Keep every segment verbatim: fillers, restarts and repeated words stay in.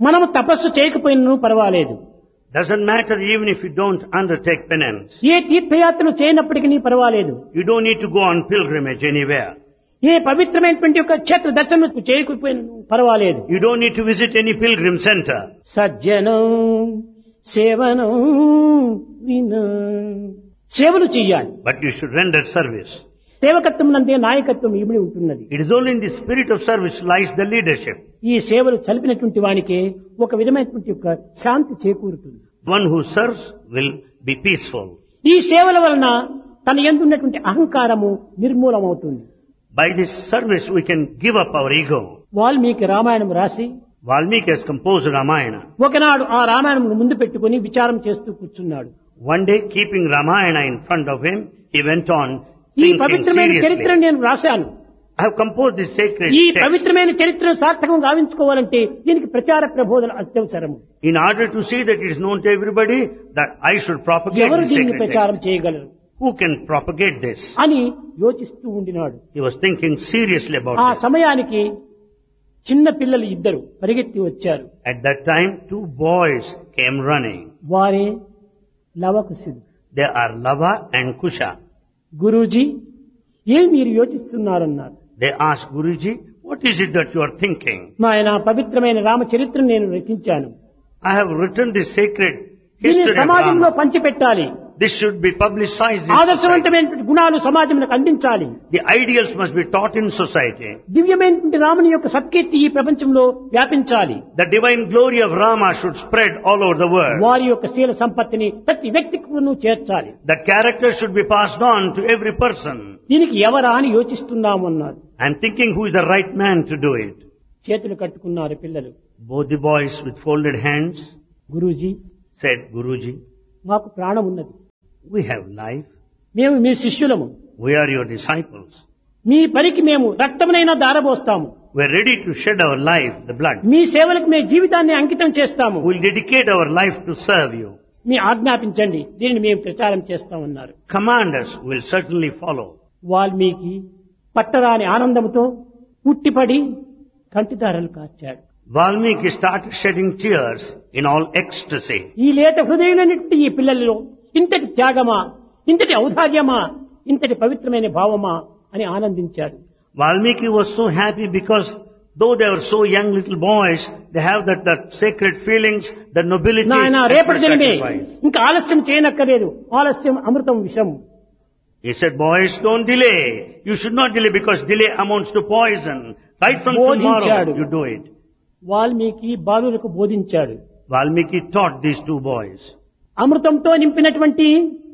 మనము తపస్సు చేయకపోయినను పర్వాలేదు. Doesn't matter even if you don't undertake penance. ఏ తీర్థయాత్రలు చేయనప్పటికీ పర్వాలేదు. You don't need to go on pilgrimage anywhere. ఏ పవిత్రమైనటువంటి ఒక క్షేత్ర దర్శనం చేయకపోయినను పర్వాలేదు. You don't need to visit any pilgrim center. సజ్జనం సేవనం వినా సేవలు చెయ్యాలి. But you should render service. సేవకత్వం నందే నాయకత్వం ఇమిడి ఉంటున్నది. It is only in the spirit of service lies the leadership. ఈ సేవలు చలిపినటువంటి వానికి ఒక విధమైనటువంటి ఒక శాంతి చేకూరుతుంది. One who serves will be peaceful. ఈ సేవల వలన తన యందు ఉన్నటువంటి అహంకారము నిర్మూలమవుతుంది. By this service we can give up our ego. Valmiki Ramayanam రాసి Valmiki has composed Ramayana. ఒకనాడు ఆ రామాయణం ముందు పెట్టుకుని విచారం చేస్తూ కూర్చున్నాడు. One day, keeping Ramayana in front of him, he went on ఈ thinking పవిత్రమైన చరిత్రను seriously. నేను రాశాను. I have composed this sacred ఈ text. పవిత్రమైన చరిత్రను సార్థకం గావించుకోవాలంటే దీనికి ప్రచార ప్రబోధన అత్యవసరము. In order to see that it is known to everybody, that I should propagate ఎవరు this దీన్ని sacred ప్రచారం text. చేయగలరు Who can propagate this? అని యోచిస్తూ ఉండినాడు. He was thinking seriously about ఆ this. సమయానికి చిన్న పిల్లలు ఇద్దరు పరిగెత్తి వచ్చారు. At that time, two boys came running. వారే లవకుశులు. They are Lava and Kusha. Guruji ఏం మీరు యోచిస్తున్నారన్నారు. They asked Guruji, what is it that you are thinking? నాయన పవిత్రమైన రామచరిత్రను నేను రచించాను. I have written this sacred దీన్ని history of సమాజంలో Rama. పంచిపెట్టాలి. This should be publicized in society. ఆదర్శవంతమైనటువంటి గుణాలు సమాజంలోకి అందించాలి. The ideals must be taught in society. దివ్యమైనటువంటి రాముని యొక్క సత్కీర్తి ఈ ప్రపంచంలో వ్యాపించాలి. The divine glory of Rama should spread all over the world. వారి యొక్క శీల సంపత్తిని ప్రతి వ్యక్తికి చేర్చాలి. That character should be passed on to every person. దీనికి ఎవరా అని యోచిస్తున్నాము అన్నారు. I am thinking who is the right man to do it. చేతులు కట్టుకున్నారు పిల్లలు. Both the boys with folded hands Guruji said, Guruji, మాకు ప్రాణం ఉన్నది. we have life. మేము మీ శిష్యులము. We are your disciples. మీ పనికి మేము రక్తమునైనా దారబోస్తాము. We are ready to shed our life, the blood. మీ సేవలకు మేము జీవితాన్ని అంకితం చేస్తాము. We will dedicate our life to serve you. మీ ఆజ్ఞాపించండి, దీనిని మేము ప్రచారం చేస్తామన్నారు. Command us, we will certainly follow. Valmiki పట్టరాని ఆనందంతో ఉట్టిపడి కంటిదారలు కార్చాడు. Valmiki started shedding tears in all ecstasy. ఈ లేత హృదయులన్నిటి ఈ పిల్లలలో ఇంతటి త్యాగమా, ఇంతటి ఔదార్యమా, ఇంతటి పవిత్రమైన భావమా అని ఆనందించాడు. Valmiki was so happy because though they were so young little boys, they have that, that sacred feelings, the nobility నాయన and రేపటి దినమే sacrifice. ఇంకా ఆలస్యం చేయనక్కర్లేదు. ఆలస్యం అమృతం విషం. He said, boys, don't delay. You should not delay because delay amounts to poison. Right from బోధించాడు. tomorrow, you do it. Valmiki బాలులకు బోధించాడు. Valmiki taught these two boys. అమృతంతో నింపినటువంటి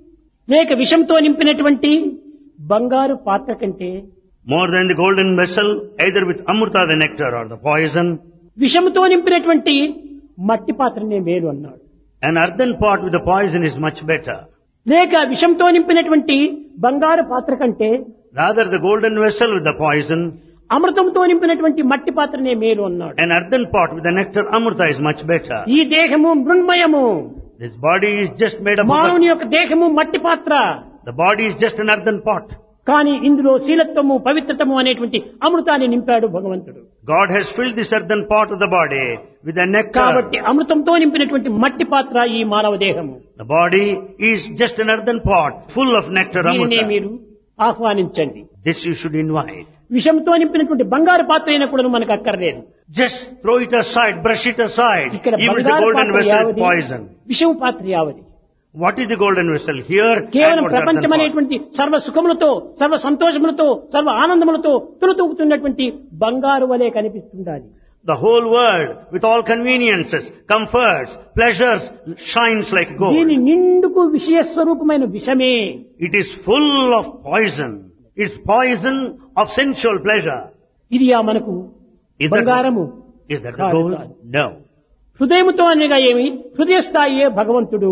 లేక విషంతో నింపినటువంటి బంగారు పాత్ర కంటే More than the golden vessel, either with amrita, the nectar, or the poison, విషంతో నింపినటువంటి మట్టి పాత్రనే మేలు అన్నాడు. an earthen pot with the poison is much better. లేక విషంతో నింపినటువంటి బంగారు పాత్ర కంటే Rather, the golden vessel with the poison, అమృతంతో నింపినటువంటి మట్టి పాత్రనే మేలు అన్నాడు. an earthen pot with the nectar amrita is much better. ఈ దేహము మృణ్మయము. This body is just made up of... మానవుని The, యొక్క దేహము మట్టి పాత్ర. the body is just an earthen pot. కానీ ఇందులో శీలత్వము పవిత్రతము అనేటువంటి అమృతాన్ని నింపాడు భగవంతుడు. God has filled this earthen pot of the body with the nectar. కాబట్టి అమృతంతో నింపినటువంటి మట్టి పాత్ర ఈ మానవ దేహము. The body is just an earthen pot full of nectar దీనినే amrita. మీరు ఆహ్వానించండి. This you should invite. విషంతో నింపినటువంటి బంగారు పాత్ర అయినా కూడా మనకు అక్కర్లేదు. Just throw it aside, brush it aside. ఇక్కడ Even the బంగారు golden పాత్ర vessel is యావది, poison. విషం పాత్ర యావది. What is the golden vessel? Here, కేవలం and what is the earthen ప్రపంచం pot? అనేటువంటి సర్వ సుఖములతో, సర్వ సంతోషములతో, సర్వ ఆనందములతో తులతూగుతున్నటువంటి బంగారు వలె కనిపిస్తుండాలి. The whole world, with all conveniences, comforts, pleasures, shines like gold. దీని నిండుకు విషయ స్వరూపమైన విషమే. It is full of poison. It's poison of sensual pleasure. ఇది ఆ మనకు Is that, బంగారము is that the కాదు, gold? కాదు. No. హృదయముతో అనగా ఏమి? హృదయ స్థాయియే భగవంతుడు.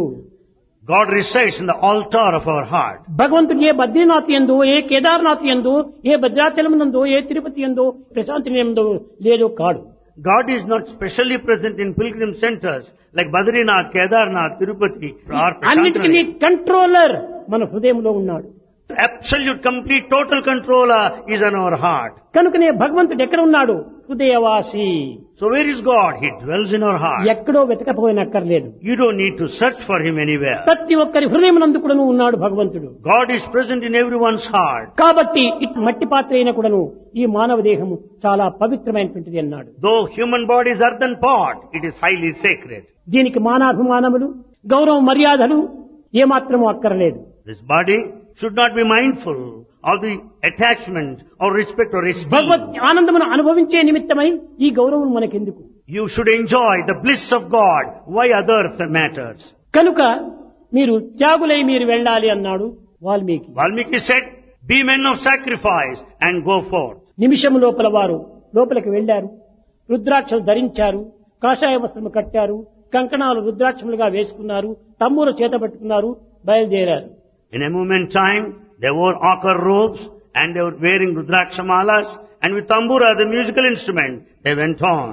God resides in the altar of our heart. భగవంతుడు ఏ బద్రీనాథ్ యందు, ఏ కేదార్నాథ్ యందు, ఏ భద్రాచలం నందు, ఏ తిరుపతి యందు, ప్రశాంతి యందు లేదో కాడు. God is not specially present in pilgrim centers like Badrinath, Kedarnath, Tirupati, or అన్నిటికీ Prashantanath. కంట్రోలర్ మన హృదయంలో ఉన్నాడు. Absolute, complete, total controller is on our heart. కనుకనే భగవంతుడు ఎక్కడ ఉన్నాడు? హృదయవాసి. So where is God? He dwells in our heart. ఎక్కడో వెతకపోయినక్కర్లేదు. You don't need to search for Him anywhere. ప్రతి ఒక్కరి హృదయమునందు కూడాను ఉన్నాడు భగవంతుడు. God is present in everyone's heart. కాబట్టి ఇటు మట్టి పాత్ర అయిన కూడాను ఈ మానవ దేహము చాలా పవిత్రమైనటువంటిది అన్నాడు. Though human body is earthen pot, it is highly sacred. దీనికి మానాభిమానములు, గౌరవ మర్యాదలు ఏమాత్రము అక్కర్లేదు. This body should not be mindful of the attachment or respect or Bhagwat esteem. ఆనందమును అనుభవించే నిమిత్తమై ఈ గౌరవం మనకెందుకు? You should enjoy the bliss of God. Why other matters? కనుక మీరు త్యాగులై మీరు వెళ్ళాలి అన్నాడు Valmiki. Valmiki said, be men of sacrifice and go forth. నిమిషం లోపల వారు లోపలికి వెళ్లారు. రుద్రాక్షలు ధరించారు, కాషాయ వస్త్రము కట్టారు, కంకణాలు రుద్రాక్షములుగా వేసుకున్నారు, తమ్ములు చేత పట్టుకున్నారు, బయలుదేరారు. In a moment time, they wore ochre robes and they were wearing rudrakshamalas, and with tambura, the musical instrument, they went on.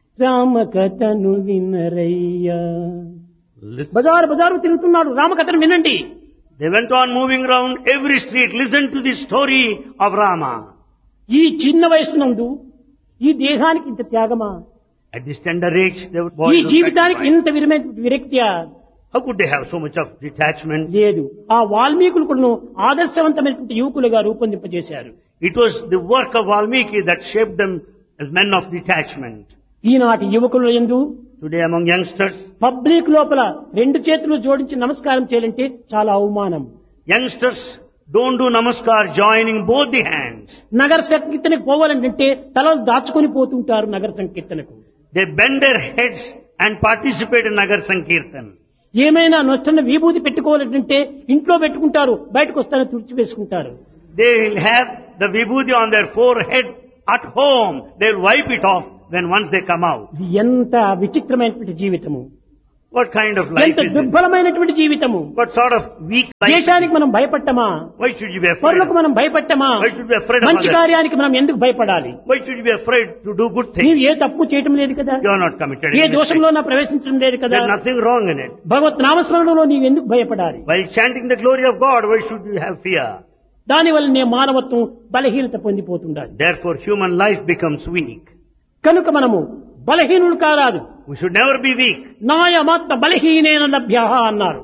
రామకథను వినరయ్యా. Listen. బజారు బజారు తిరుగుతున్నాడు, రామకథను వినండి. They went on moving around every street. Listen to the story of Rama. ఈ చిన్న వయసునందు ఈ దేహానికి ఇంత త్యాగమా? At this tender age, they were ఈ boys of జీవితానికి sacrifice. ఇంత విరమైన విరక్తియా? How could they have so much of detachment? లేదు. ఆ వాల్మీకులు కూడా ఆదర్శవంతమైనటువంటి యువకులుగా రూపొందింపజేశారు. It was the work of Valmiki that shaped them as men of detachment. ఈనాటి యువకుల యందు Today among youngsters, పబ్లిక్ లోపల రెండు చేతులు జోడించి నమస్కారం చేయాలంటే చాలా అవమానం. youngsters don't do namaskar joining both the hands. నగర సంకీర్తనకు పోవాలంటే తలలు దాచుకొని పోతుంటారు నగర సంకీర్తనకు. They bend their heads and participate in Nagar Sankirtan. ఏమైనా నొచ్చన్న విభూతి పెట్టుకోవాలంటే ఇంట్లో పెట్టుకుంటారు, బయటకు వస్తానే తుడిచి వేసుకుంటారు. They will have the vibhuti on their forehead at home. They will wipe it off when once they come out. ఇది ఎంత విచిత్రమైనటువంటి జీవితము, What kind of life ఎంత is this? దుర్బలమైనటువంటి జీవితము. What sort of weak life? దేశానికి మనం భయపట్టమా? Why should you be afraid? పరులకు Of? మనం భయపట్టమా? Why should you be afraid of మంచి others? కార్యానికి మనం ఎందుకు భయపడాలి? Why should you be afraid to do good నీవు things? ఏ తప్పు చేయటం లేదు కదా, You are not committed A any mistake. దోషంలో నా ప్రవేశించడం లేదు కదా. There is nothing wrong in it. భగవత్ నామస్మరణలో నీవు ఎందుకు భయపడాలి? While chanting the glory of God, why should you have fear? దానివల్ల నే మానవత్వం బలహీనత పొందిపోతుండాలి. Therefore, human life becomes weak. కనుక మనము బలహీనులు కారాదు. We should never be weak. నాయమాత్మ బలహీనేన లభ్య అన్నారు.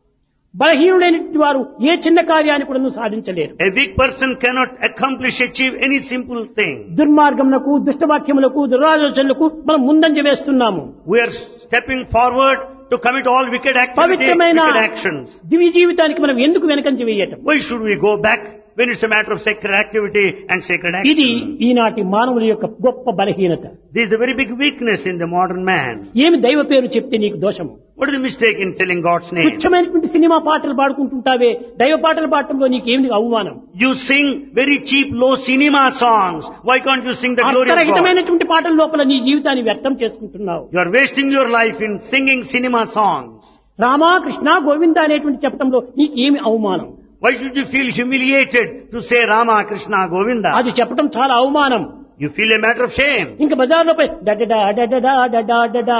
బలహీనులైన వారు ఏ చిన్న కార్యాన్ని కూడా సాధించలేరు. A weak person cannot accomplish, achieve any simple thing. దుర్మార్గములకు, దుష్టవాక్యములకు, దురాలోచనలకు మనం ముందంజ వేస్తున్నాము. We are stepping forward to commit all wicked activities, పవిత్రమైన wicked actions. దివ్య జీవితానికి మనం ఎందుకు వెనకంజ వేయటం? Why should we go back when it's a matter of sacred activity and sacred ఇది action? ఈనాటి మానవుల యొక్క గొప్ప బలహీనత. This is a very big weakness in the modern man. ఏమి దైవ పేరు చెప్తే నీకు దోషము? What is the mistake in telling God's name? తుచ్చమైనటువంటి cinema పాటలు పాడుకుంటుంటావే, దైవ పాటలు పాడటంలో నీకేమి అవమానం? You sing very cheap, low cinema songs. Why can't you sing the glory of God? అర్థరహితమైనటువంటి పాటల లోపల నీ జీవితాన్ని వ్యర్థం చేసుకుంటున్నావు. You are wasting your life in singing cinema songs. Rama Krishna Govinda అనేటువంటి చెప్పటంలో నీకేమి అవమానం? Why should you feel humiliated to say Rama, Krishna, Govinda? అది చెప్పటం చాలా అవమానం. You feel a matter of shame. ఇంకా బజార్లో పోయి డడడా డడడా డడా డడా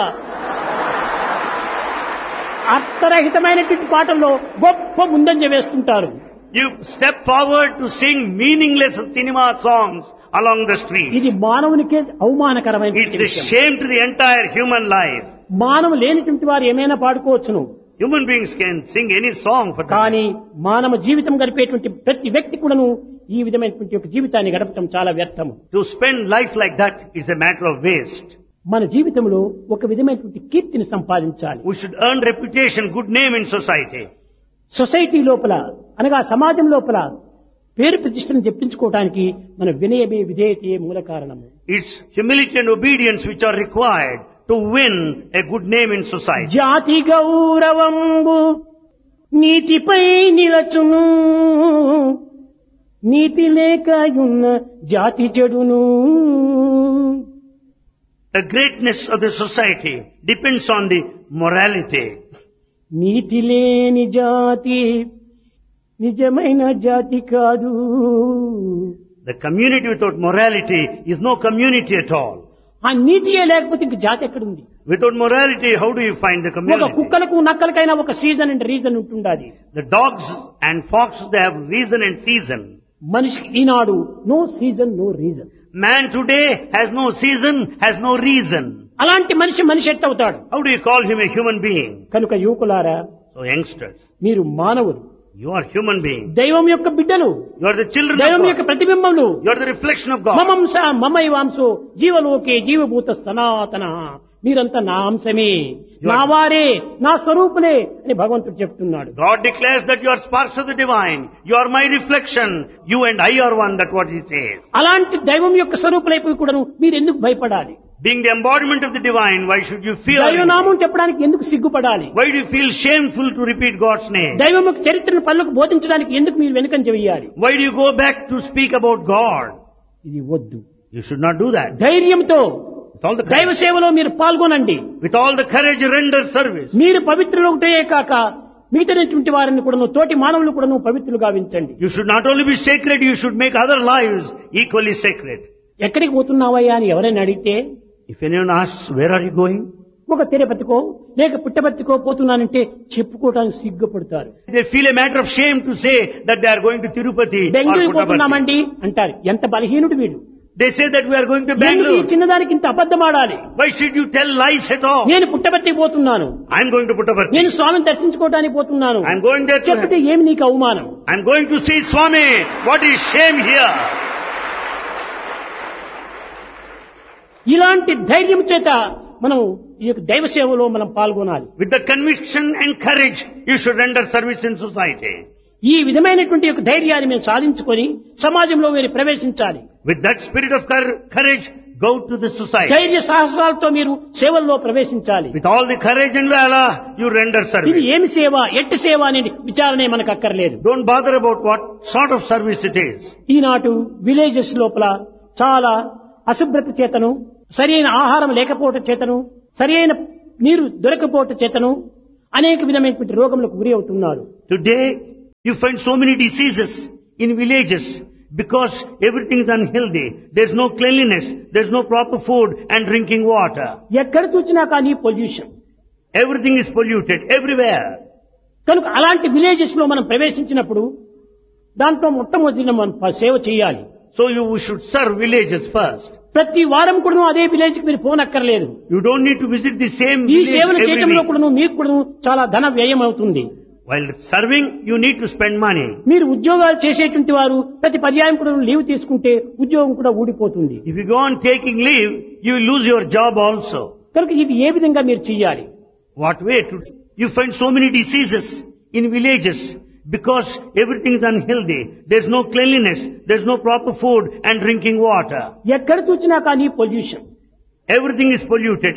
అర్థరహితమైనటువంటి పాటల్లో గొప్ప ముందంజ వేస్తుంటారు. You step forward to sing meaningless cinema songs along the streets. ఇది మానవునికే అవమానకరమైన It's a shame to the entire human life. మానవు లేనిటువంటి వారు ఏమైనా పాడుకోవచ్చును, Human beings can sing any song for them. కానీ మానవ జీవితం గడిపేటువంటి ప్రతి వ్యక్తి కూడాను ఈ విధమైనటువంటి ఒక జీవితాన్ని గడపటం చాలా వ్యర్థము. To spend life like that is a matter of waste. మన జీవితంలో ఒక విధమైనటువంటి కీర్తిని సంపాదించాలి. We should earn reputation, good name in society. Society లోపల అనగా సమాజం లోపల పేరు ప్రతిష్టను చెప్పించుకోవడానికి మన వినయమే విధేయతే మూల కారణము. It's humility and obedience which are required to win a good name in society. జాతి గౌరవంబు నీతిపై నిలచును, నీతి లేకయున్న జాతి చెడును. The greatness of the society depends on the morality. నీతి లేని జాతి నిజమైన జాతి కాదు. The community without morality is no community at all. ఆ నీతియే లేకపోతే ఇంక జాతి ఎక్కడుంది? Without morality, how do you find the ఒక community? కుక్కలకు నక్కలకైనా ఒక సీజన్ అండ్ రీజన్ ఉంటుండాలి. The dogs and foxes, they have reason and season. మనిషికి ఈనాడు no season no reason. Man today has no season, has no reason. అలాంటి మనిషి మనిషి ఎట్టవుతాడు? How do you call him a human being? కనుక యువకులారా, So youngsters, మీరు మానవులు, you are human beings. దైవం యొక్క బిడ్డలు, You are the children దైవం of యొక్క God. ప్రతిబింబములు. You are the reflection of God. మమంస మమైవాంసో జీవలోకే జీవభూత సనాతన. మీరంతా నా అంశమే, నా వారే, నా స్వరూపులే అని భగవంతుడు చెప్తున్నాడు. God declares that you are sparks of the divine. You are my reflection. You and I are one. That's what he says. అలాంటి దైవం యొక్క స్వరూపులైపోయి కూడాను మీరు ఎందుకు భయపడాలి? Being the embodiment of the divine, why should you fear? దైవనామం చెప్పడానికి ఎందుకు సిగ్గుపడాలి? Why do you feel shameful to repeat God's name? దైవం యొక్క చరిత్రను పనులకు బోధించడానికి ఎందుకు మీరు వెనుకంజ వేయాలి? Why do you go back to speak about God? ఇది వద్దు. You should not do that. ధైర్యంతో With all the దైవ courage, సేవలో మీరు పాల్గొనండి. with all the courage, render service. మీరు పవిత్రులు ఒకటే కాక మిగతాటువంటి వారిని కూడాను, తోటి మానవులు కూడాను పవిత్రులుగా గావించండి. You should not only be sacred, you should make other lives equally sacred. ఎక్కడికి పోతున్నావయ్యా అని ఎవరైనా అడిగితే, If anyone asks, where are you going? ఒక తిరుపతికో లేక పుట్టపర్తికో పోతున్నానంటే చెప్పుకోవడానికి సిగ్గుపడతారు. They feel a matter of shame to say that they are going to Tirupati or Bengaluru Puttaparthi. పోతున్నామండి అంటారు. ఎంత బలహీనుడు వీడు. They say that we are going to ఎందుకు ఈ Bangalore. చిన్నదానికి ఇంత అబద్ధం ఆడాలి? Why should you tell lies at all? నేను పుట్టపర్తికి పోతున్నాను, I am going to Puttaparthi. నేను స్వామిని దర్శించుకోవడానికి పోతున్నాను I am going there to చెప్తే ఏమి నీకు అవమానం? I am going to see Swami. What is shame here? ఇలాంటి ధైర్యం చేత మనం ఈ యొక్క దైవ సేవలో మనం పాల్గొనాలి. With that conviction and courage, you should render service in society. ఈ విధమైనటువంటి యొక్క ధైర్యాన్ని మేము సాధించుకొని సమాజంలో మీరు ప్రవేశించాలి. With that spirit of cour- courage, go to the society. ధైర్య సాహసాలతో మీరు సేవల్లో ప్రవేశించాలి. With all the courage and valor, you render ఇది service. ఏమి సేవ, ఎట్టి సేవ అనేది విచారణే మనకు అక్కర్లేదు. Don't bother about what sort of service it is. ఈనాటి విలేజెస్ లోపల చాలా అశుభ్రత చేతను, సరైన ఆహారం లేకపోవటం చేతను, సరైన నీరు దొరకపోవటం చేతను అనేక విధమైనటువంటి రోగములకు గురి అవుతున్నారు. Today, you find so many diseases in villages because everything is unhealthy. There's no cleanliness, there's no proper food and drinking water. ఎక్కడ చూసినా కానీ pollution. Everything is polluted everywhere. కనుక అలాంటి విలేజెస్ లో మనం ప్రవేశించినప్పుడు దాంట్లో మొట్టమొదటి మనం సేవ చేయాలి. So you should serve villages first. ప్రతి వారం కూడా అదే విలేజ్ కి మీరు పోనక్కర్లేదు. You don't need to visit the same ఈ village సేవలు every చేయడంలో week. కూడా మీకు కూడా చాలా ధన వ్యయం అవుతుంది. While serving, you need to spend money. మీరు ఉద్యోగాలు చేసేటువంటి వారు ప్రతి పర్యాయం కూడా లీవ్ తీసుకుంటే ఉద్యోగం కూడా ఊడిపోతుంది. If you go on taking leave, you will lose your job also. కనుక ఇది ఏ విధంగా మీరు చేయాలి? What way to? You find so many diseases in villages because everything is unhealthy. There's no cleanliness, there's no proper food and drinking water. ఎక్కడ చూసినా కానీ pollution. Everything is polluted